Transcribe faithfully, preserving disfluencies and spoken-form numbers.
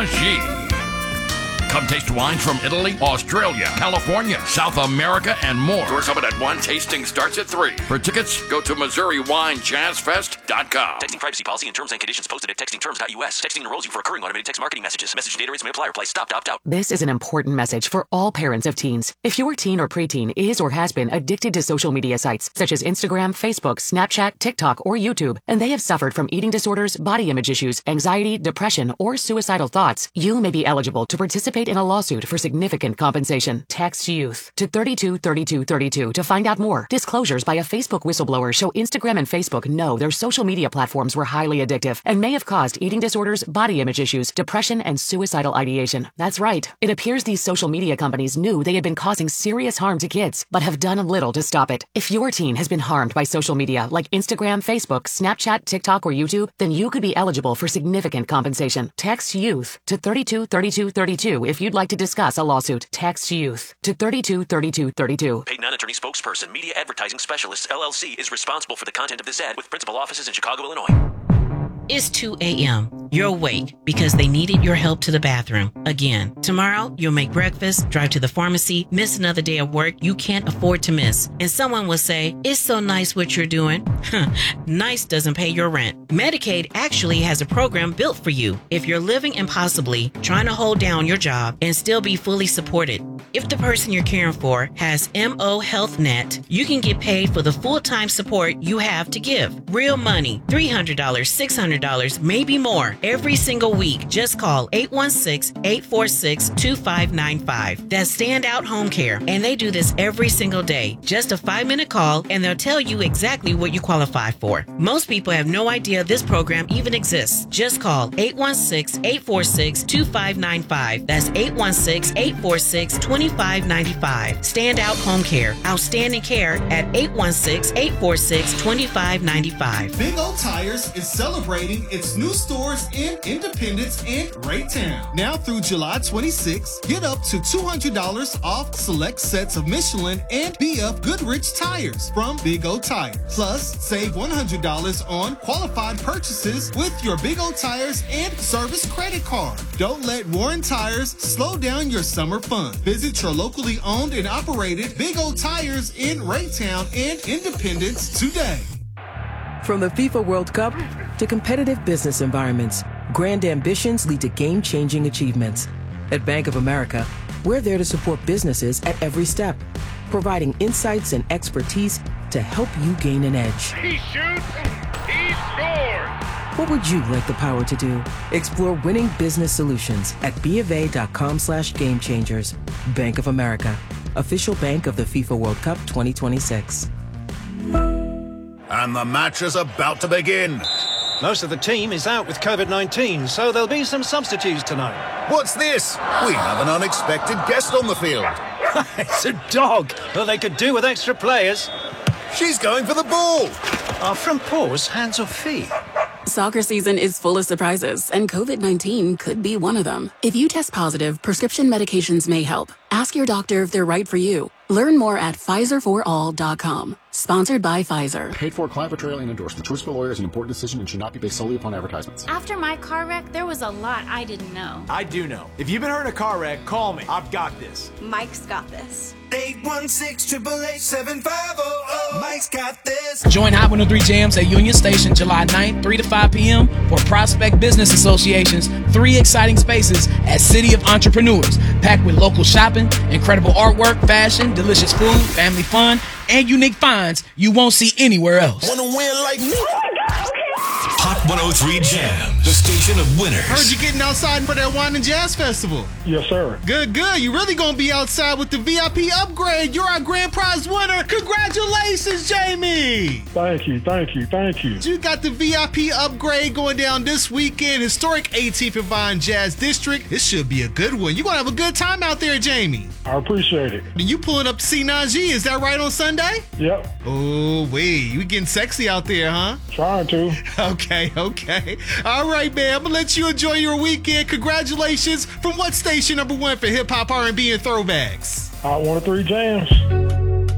Nagi. Come taste wines from Italy, Australia, California, South America, and more. Doors open at one. Tasting starts at three. For tickets, go to Missouri Wine Jazz Fest dot com. Texting privacy policy and terms and conditions posted at texting terms dot U S. Texting enrolls you for recurring automated text marketing messages. Message data rates may apply. Reply stop to opt out. This is an important message for all parents of teens. If your teen or preteen is or has been addicted to social media sites such as Instagram, Facebook, Snapchat, TikTok, or YouTube, and they have suffered from eating disorders, body image issues, anxiety, depression, or suicidal thoughts, you may be eligible to participate in a lawsuit for significant compensation. Text YOUTH to thirty-two thirty-two thirty-two to find out more. Disclosures by a Facebook whistleblower show Instagram and Facebook know their social media platforms were highly addictive and may have caused eating disorders, body image issues, depression, and suicidal ideation. That's right. It appears these social media companies knew they had been causing serious harm to kids, but have done little to stop it. If your teen has been harmed by social media like Instagram, Facebook, Snapchat, TikTok, or YouTube, then you could be eligible for significant compensation. Text YOUTH to thirty-two thirty-two thirty-two if you'd like to discuss a lawsuit. Text YOUTH to thirty-two thirty-two thirty-two. Paid non-attorney spokesperson, Media Advertising Specialists, L L C, is responsible for the content of this ad with principal offices in Chicago, Illinois. It's two a.m. You're awake because they needed your help to the bathroom. Again, tomorrow you'll make breakfast, drive to the pharmacy, miss another day of work you can't afford to miss. And someone will say, it's so nice what you're doing. Nice doesn't pay your rent. Medicaid actually has a program built for you if you're living impossibly, trying to hold down your job and still be fully supported. If the person you're caring for has M O Health Net, you can get paid for the full-time support you have to give. Real money, three hundred dollars, six hundred dollars, maybe more, every single week. Just call eight one six, eight four six, two five nine five. That's Standout Home Care, and they do this every single day. Just a five-minute call, and they'll tell you exactly what you qualify for. Most people have no idea this program even exists. Just call eight one six, eight four six, two five nine five. That's eight one six, eight four six, two five nine five. Standout Home Care. Outstanding care at eight one six, eight four six, two five nine five. Big O Tires is celebrating its new stores in Independence and Raytown. Now through July twenty-sixth, get up to two hundred dollars off select sets of Michelin and B F Goodrich tires from Big O Tires. Plus, save one hundred dollars on qualified purchases with your Big O Tires and service credit card. Don't let Warren Tires slow down your summer fun. Visit your locally owned and operated Big O Tires in Raytown and Independence today. From the FIFA World Cup to competitive business environments, grand ambitions lead to game-changing achievements. At Bank of America, we're there to support businesses at every step, providing insights and expertise to help you gain an edge. He shoots, he scores! What would you like the power to do? Explore winning business solutions at BofA.com slash game changers. Bank of America, official bank of the FIFA World Cup twenty twenty-six. And the match is about to begin. Most of the team is out with COVID nineteen, so there'll be some substitutes tonight. What's this? We have an unexpected guest on the field. It's a dog. Well, they could do with extra players. She's going for the ball. Are front paws hands or feet? Soccer season is full of surprises, and COVID nineteen could be one of them. If you test positive, prescription medications may help. Ask your doctor if they're right for you. Learn more at Pfizer for all dot com. Sponsored by Pfizer. Paid for, client portrayal, and endorsement. Choice of a lawyer is an important decision and should not be based solely upon advertisements. After my car wreck, there was a lot I didn't know. I do know. If you've been hurt in a car wreck, call me. I've got this. Mike's got this. eight one six, eight eight eight, seven five zero zero. Mike's got this. Join Hot one oh three Jams at Union Station July ninth, three to five p.m. for Prospect Business Association's three exciting spaces at City of Entrepreneurs, packed with local shopping, incredible artwork, fashion, delicious food, family fun, and unique finds you won't see anywhere else. Wanna win like me? Hot one oh three Jams, the station of winners. Heard you getting outside for that Wine and Jazz Festival. Yes, sir. Good, good. You really gonna be outside with the V I P upgrade. You're our grand prize winner. Congratulations, Jamie. Thank you, thank you, thank you. You got the V I P upgrade going down this weekend. Historic eighteenth and Vine Jazz District. This should be a good one. You're gonna have a good time out there, Jamie. I appreciate it. You pulling up C nine G, is that right, on Sunday? Yep. Oh, wait. You getting sexy out there, huh? Trying to. Okay, okay. All right, man. I'm going to let you enjoy your weekend. Congratulations. From what station number one for hip-hop, R and B, and throwbacks? Hot one oh three Jams.